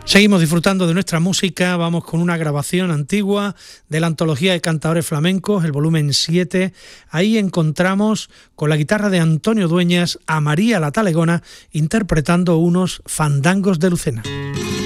Seguimos disfrutando de nuestra música, vamos con una grabación antigua de la antología de cantadores flamencos, el volumen 7. Ahí encontramos con la guitarra de Antonio Dueñas a María la Talegona interpretando unos fandangos de Lucena.